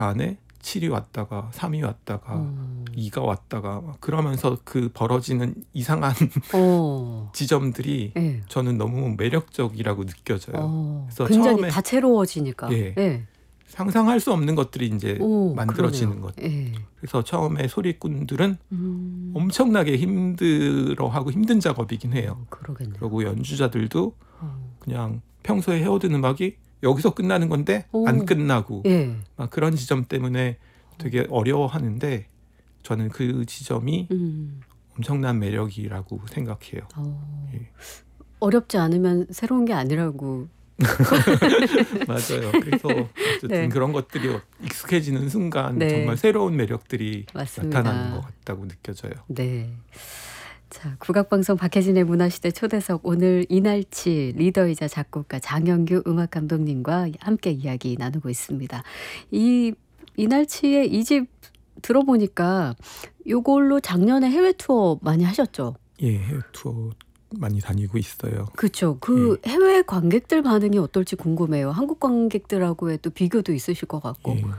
안에 7이 왔다가 3이 왔다가 2가 왔다가 막 그러면서 그 벌어지는 이상한 지점들이 예. 저는 너무 매력적이라고 느껴져요. 그래서 굉장히 처음에 다채로워지니까. 예, 예. 상상할 수 없는 것들이 이제 만들어지는 그러네요. 것. 예. 그래서 처음에 소리꾼들은 엄청나게 힘들어하고 힘든 작업이긴 해요. 그러겠네요. 그리고 연주자들도 그냥 평소에 해오던 음악이 여기서 끝나는 건데 안 끝나고 예. 막 그런 지점 때문에 되게 어려워하는데 저는 그 지점이 엄청난 매력이라고 생각해요. 예. 어렵지 않으면 새로운 게 아니라고. 맞아요. 그래서 어쨌든 네. 그런 것들이 익숙해지는 순간 네. 정말 새로운 매력들이 맞습니다. 나타나는 것 같다고 느껴져요. 네. 자, 국악방송 박혜진의 문화시대 초대석, 오늘 이날치 리더이자 작곡가 장영규 음악감독님과 함께 이야기 나누고 있습니다. 이날치의 이 집 들어보니까 요걸로 작년에 해외 투어 많이 하셨죠? 예, 해외 투어 많이 다니고 있어요. 그렇죠. 해외 관객들 반응이 어떨지 궁금해요. 한국 관객들하고의 또 비교도 있으실 것 같고. 예,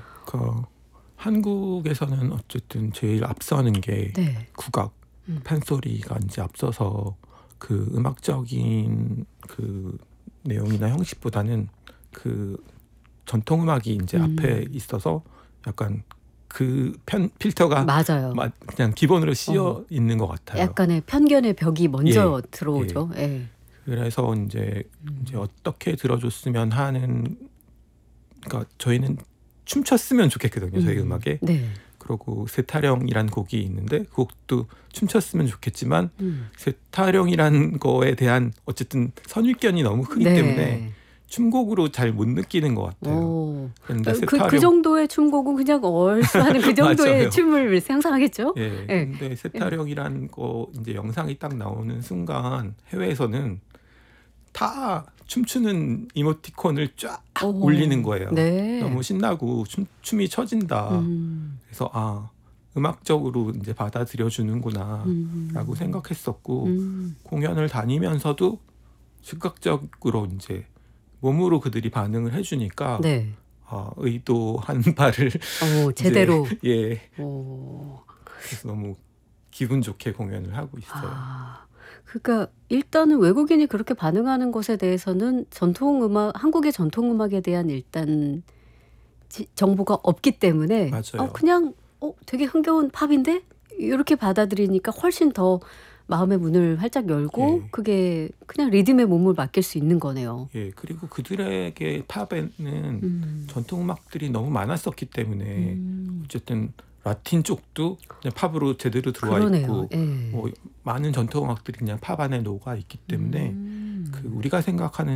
한국에서는 어쨌든 제일 앞서는 게 네. 국악 판소리가 이제 앞서서 그 음악적인 그 내용이나 형식보다는 그 전통 음악이 이제 앞에 있어서 약간 그 필터가 맞아요. 그냥 기본으로 씌어 있는 것 같아요. 약간의 편견의 벽이 먼저 들어오죠. 예. 그래서 이제 어떻게 들어줬으면 하는, 그러니까 저희는 춤췄으면 좋겠거든요. 저희 음악에. 네. 그리고 세타령이란 곡이 있는데 그 곡도 춤췄으면 좋겠지만 세타령이란 거에 대한 어쨌든 선입견이 너무 크기 때문에 춤곡으로 잘 못 느끼는 것 같아요. 그런데 그 정도의 춤곡은 그냥 얼싸하는 그 정도의 춤을 상상하겠죠? 예. 근데 세타령이란 거 이제 영상이 딱 나오는 순간 해외에서는 다 춤추는 이모티콘을 쫙 올리는 거예요. 네. 너무 신나고 춤이 처진다. 그래서 음악적으로 이제 받아들여 주는구나라고 생각했었고 공연을 다니면서도 즉각적으로 이제 몸으로 그들이 반응을 해주니까 의도한 바를 제대로. 이제, 그래서 너무 기분 좋게 공연을 하고 있어요. 그러니까 일단은 외국인이 그렇게 반응하는 것에 대해서는 한국의 전통음악에 대한 일단 정보가 없기 때문에 그냥 되게 흥겨운 팝인데 이렇게 받아들이니까 훨씬 더 마음의 문을 활짝 열고 그게 그냥 리듬에 몸을 맡길 수 있는 거네요. 예, 그리고 그들에게 팝에는 전통음악들이 너무 많았었기 때문에 어쨌든 라틴 쪽도 그냥 팝으로 제대로 들어와 있고 뭐 많은 전통음악들이 그냥 팝 안에 녹아 있기 때문에 그 우리가 생각하는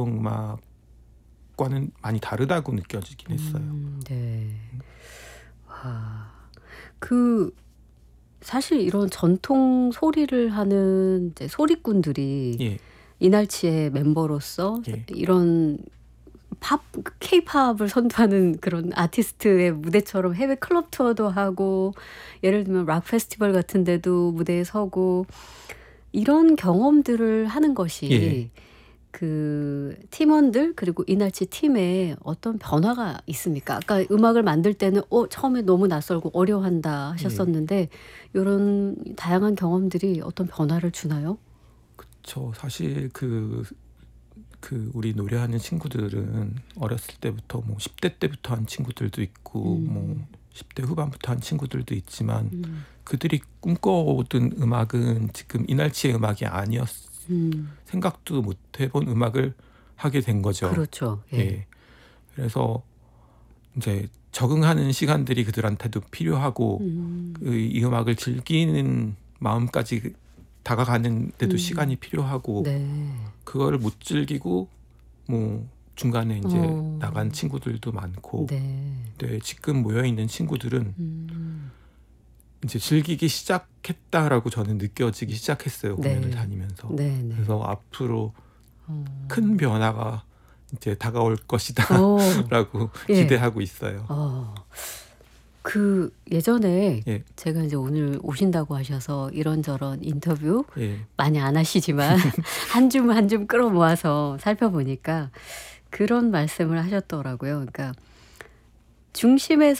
전통음악과는 많이 다르다고 느껴지긴 했어요. 네. 사실 이런 전통 소리를 하는 이제 소리꾼들이 이날치의 멤버로서 이런 K-팝을 선도하는 그런 아티스트의 무대처럼 해외 클럽 투어도 하고 예를 들면 락 페스티벌 같은 데도 무대에 서고 이런 경험들을 하는 것이 그 팀원들 그리고 이날치 팀에 어떤 변화가 있습니까? 아까 음악을 만들 때는 처음에 너무 낯설고 어려워한다 하셨었는데 이런 다양한 경험들이 어떤 변화를 주나요? 그렇죠. 사실 그 우리 노래하는 친구들은 어렸을 때부터 뭐 10대 때부터 한 친구들도 있고 뭐 10대 후반부터 한 친구들도 있지만 그들이 꿈꿔오던 음악은 지금 이날치의 음악이 생각도 못 해본 음악을 하게 된 거죠. 그렇죠. 그래서 이제 적응하는 시간들이 그들한테도 필요하고 이 음악을 즐기는 마음까지 다가가는 데도 시간이 필요하고 그거를 못 즐기고 뭐 중간에 이제 나간 친구들도 많고 근데 지금 모여있는 친구들은 이제 즐기기 시작했다라고 저는 느껴지기 시작했어요. 공연을 다니면서. 그래서 앞으로 큰 변화가 이제 다가올 것이다 라고 기대하고 있어요. 예전에 제가 이제 오늘 오신다고 하셔서 이런저런 인터뷰 많이 안 하시지만 한 줌 한 줌 끌어모아서 살펴보니까 그런 말씀을 하셨더라고요. 그러니까 중심에서